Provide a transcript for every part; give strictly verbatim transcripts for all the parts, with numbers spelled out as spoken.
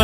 Karma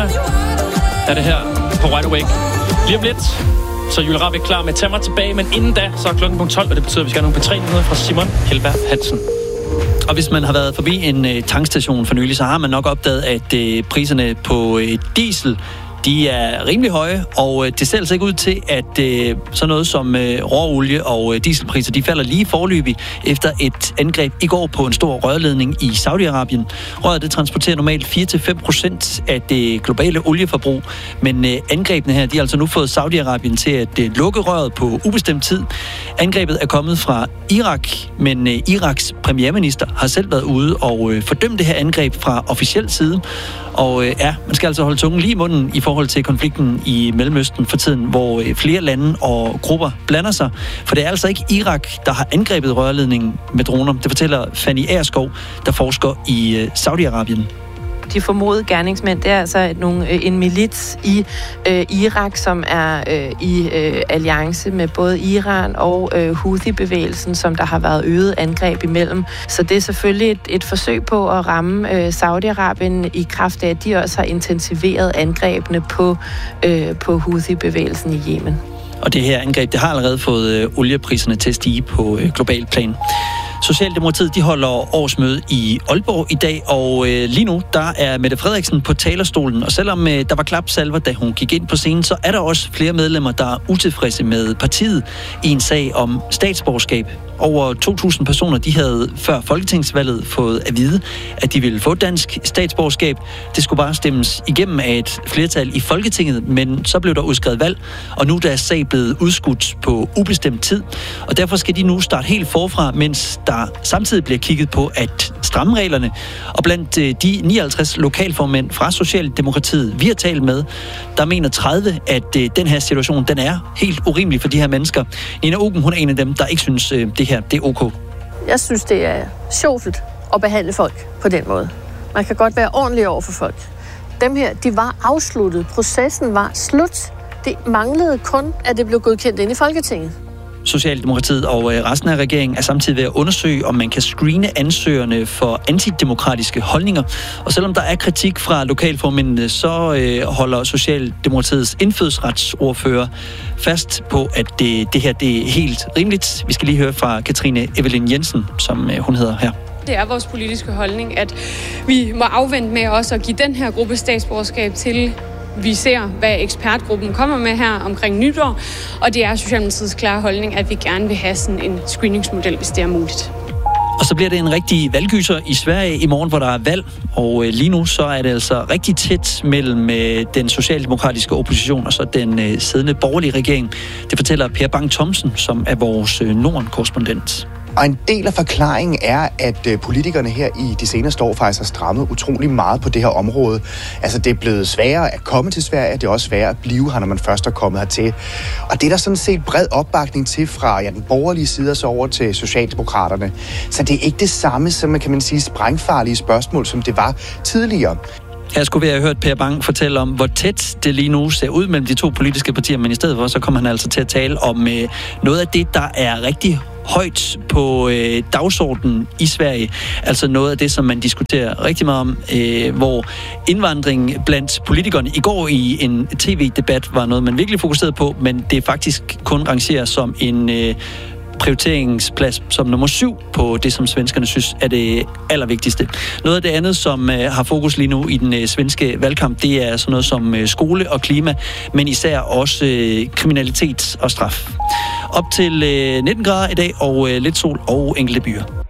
er det her på Wide Awake. Lige om lidt, så er Julie Rabeck klar med Tag mig tilbage, men inden da, så er klokken tolv, og det betyder, at vi skal have nogle P tre nyheder fra Simon Kjeldberg Hansen. Og hvis man har været forbi en øh, tankstation for nylig, så har man nok opdaget, at øh, priserne på øh, diesel, de er rimelig høje, og øh, det ser altså ikke ud til, at øh, sådan noget som øh, råolie og øh, dieselpriser, de falder lige forløbig efter et angreb i går på en stor rørledning i Saudi-Arabien. Røret, det transporterer normalt fire til fem procent af det globale olieforbrug, men øh, angrebene her, de har altså nu fået Saudi-Arabien til at øh, lukke røret på ubestemt tid. Angrebet er kommet fra Irak, men øh, Iraks premierminister har selv været ude og øh, fordømt det her angreb fra officiel side. Og øh, ja, man skal altså holde tungen lige i munden i forhold til konflikten i Mellemøsten for tiden, hvor øh, flere lande og grupper blander sig. For det er altså ikke Irak, der har angrebet rørledningen med droner. Det fortæller Fanny Aerskov, der forsker i øh, Saudi-Arabien. De formodede gerningsmænd, det er altså nogle, en milits i øh, Irak, som er øh, i øh, alliance med både Iran og øh, Houthi-bevægelsen, som der har været øget angreb imellem. Så det er selvfølgelig et, et forsøg på at ramme øh, Saudi-Arabien i kraft af, at de også har intensiveret angrebene på, øh, på Houthi-bevægelsen i Yemen. Og det her angreb, det har allerede fået øh, oliepriserne til at stige på øh, global plan. Socialdemokratiet, de holder årsmøde i Aalborg i dag, og øh, lige nu, der er Mette Frederiksen på talerstolen, og selvom øh, der var klapsalver, da hun gik ind på scenen, så er der også flere medlemmer, der er utilfredse med partiet i en sag om statsborgerskab. Over to tusind personer, de havde før folketingsvalget fået at vide, at de ville få dansk statsborgerskab. Det skulle bare stemmes igennem af et flertal i Folketinget, men så blev der udskrevet valg, og nu er deres sag blevet udskudt på ubestemt tid. Og derfor skal de nu starte helt forfra, mens der samtidig bliver kigget på at stramme reglerne. Og blandt de nioghalvtreds lokalformænd fra Socialdemokratiet, vi har talt med, der mener tredive, at den her situation, den er helt urimelig for de her mennesker. Nina Ogen, hun er en af dem, der ikke synes, det her, det er ok. Jeg synes, det er sjovt at behandle folk på den måde. Man kan godt være ordentlig over for folk. Dem her, de var afsluttet. Processen var slut. Det manglede kun, at det blev godkendt ind i Folketinget. Socialdemokratiet og resten af regeringen er samtidig ved at undersøge, om man kan screene ansøgerne for antidemokratiske holdninger. Og selvom der er kritik fra lokalformændene, så øh, holder Socialdemokratiets indfødsretsordfører fast på, at det, det her det er helt rimeligt. Vi skal lige høre fra Katrine Evelyn Jensen, som øh, hun hedder her. Det er vores politiske holdning, at vi må afvente med også at give den her gruppe statsborgerskab til vi ser, hvad ekspertgruppen kommer med her omkring nytår, og det er Socialdemokratiets klare holdning, at vi gerne vil have sådan en screeningsmodel, hvis det er muligt. Og så bliver det en rigtig valggyser i Sverige i morgen, hvor der er valg, og lige nu så er det altså rigtig tæt mellem den socialdemokratiske opposition og så den siddende borgerlige regering. Det fortæller Per Bang Thomsen, som er vores Norden-korrespondent. Og en del af forklaringen er, at politikerne her i de seneste år faktisk har strammet utrolig meget på det her område. Altså, det er blevet sværere at komme til Sverige, det er også sværere at blive her, når man først er kommet hertil. Og det er der sådan set bred opbakning til fra ja, den borgerlige side og så over til Socialdemokraterne. Så det er ikke det samme, som man kan man sige, sprængfarlige spørgsmål, som det var tidligere. Jeg skulle være hørt Per Bang fortælle om, hvor tæt det lige nu ser ud mellem de to politiske partier, men i stedet for, så kommer han altså til at tale om øh, noget af det, der er rigtig højt på øh, dagsordenen i Sverige. Altså noget af det, som man diskuterer rigtig meget om, øh, hvor indvandring blandt politikerne i går i en tv-debat var noget, man virkelig fokuserede på, men det faktisk kun rangerer som en øh, prioriteringsplads som nummer syv på det, som svenskerne synes er det allervigtigste. Noget af det andet, som øh, har fokus lige nu i den øh, svenske valgkamp, det er sådan noget som øh, skole og klima, men især også øh, kriminalitet og straf. Op til øh, nitten grader i dag og øh, lidt sol og enkelte byer.